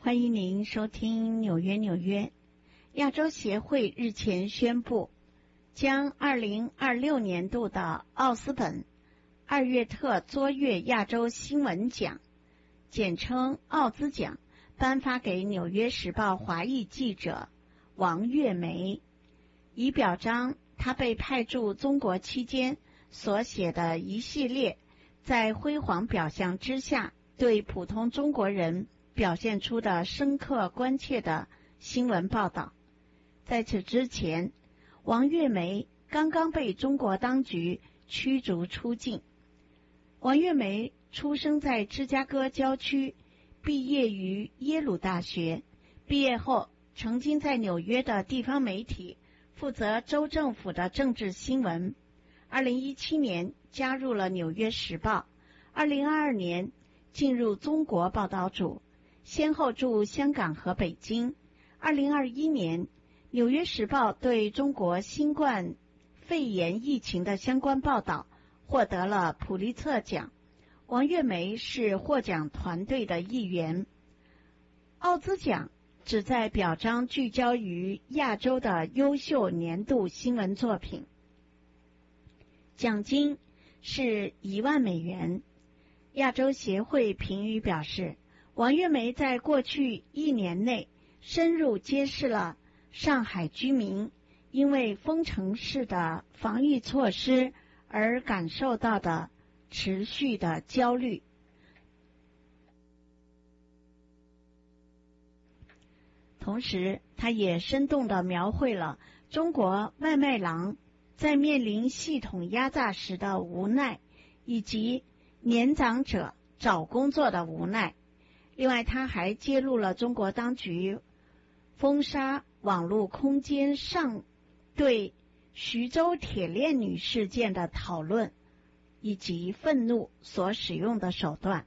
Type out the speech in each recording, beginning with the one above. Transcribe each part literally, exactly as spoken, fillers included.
欢迎您收听纽约纽约。亚洲协会日前宣布，将二零二六年度的奥斯本二月特卓越亚洲新闻奖，简称奥兹奖，颁发给纽约时报华裔记者王月梅，以表彰他被派驻中国期间所写的一系列在辉煌表象之下对普通中国人表现出的深刻关切的新闻报道。在此之前，王月梅刚刚被中国当局驱逐出境。王月梅出生在芝加哥郊区，毕业于耶鲁大学，毕业后曾经在纽约的地方媒体负责州政府的政治新闻。二零一七年加入了纽约时报，二零二二年进入中国报道组，先后驻香港和北京。二零二一年，纽约时报对中国新冠肺炎疫情的相关报道获得了普利策奖。王月梅是获奖团队的一员。奥兹奖旨在表彰聚焦于亚洲的优秀年度新闻作品，奖金是一万美元。亚洲协会评语表示，王月梅在过去一年内深入揭示了上海居民因为封城式的防疫措施而感受到的持续的焦虑。同时，他也生动地描绘了中国外卖郎在面临系统压榨时的无奈，以及年长者找工作的无奈。另外，他还揭露了中国当局封杀网络空间上对徐州铁链女事件的讨论，以及愤怒所使用的手段。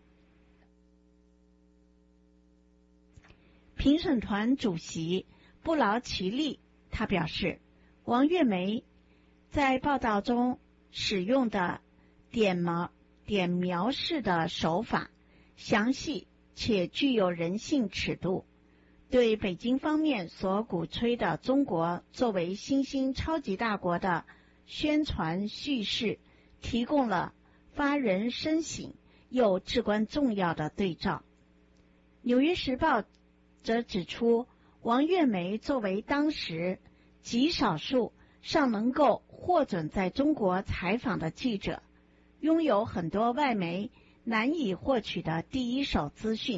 评审团主席布劳奇利他表示，王月梅在报道中使用的点描点描式的手法详细且具有人性尺度，对北京方面所鼓吹的中国作为新兴超级大国的宣传叙事提供了发人深省又至关重要的对照。纽约时报则指出，王月梅作为当时极少数尚能够获准在中国采访的记者，拥有很多外媒难以获取的第一手资讯。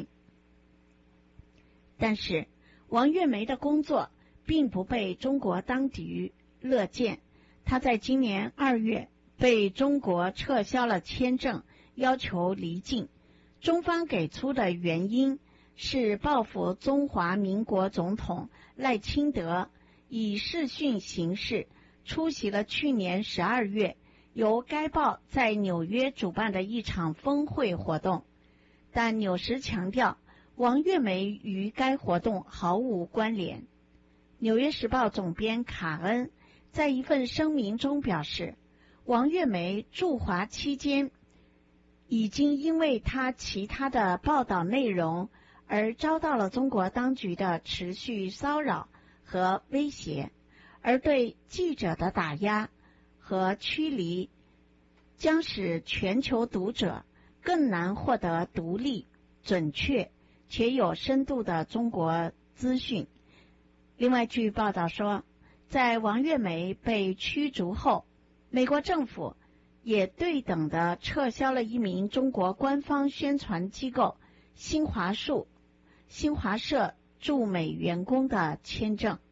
但是王月梅的工作并不被中国当局乐见，她在今年二月被中国撤销了签证，要求离境。中方给出的原因是报复中华民国总统赖清德以视讯形式出席了去年十二月由该报在纽约主办的一场峰会活动，但纽时强调王月梅与该活动毫无关联。纽约时报总编卡恩在一份声明中表示，王月梅驻华期间已经因为她其他的报道内容而遭到了中国当局的持续骚扰和威胁，而对记者的打压和驱离将使全球读者更难获得独立、准确且有深度的中国资讯。另外，据报道说，在王月梅被驱逐后，美国政府也对等地撤销了一名中国官方宣传机构新华社新华社驻美员工的签证。